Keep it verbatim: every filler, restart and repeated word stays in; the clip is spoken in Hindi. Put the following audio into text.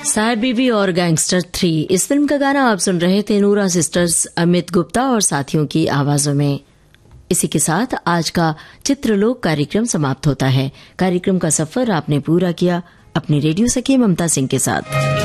साहब बीबी और गैंगस्टर थ्री, इस फिल्म का गाना आप सुन रहे थे नूरा सिस्टर्स, अमित गुप्ता और साथियों की आवाजों में। इसी के साथ आज का चित्रलोक कार्यक्रम समाप्त होता है। कार्यक्रम का सफर आपने पूरा किया अपनी रेडियो सखी ममता सिंह के साथ।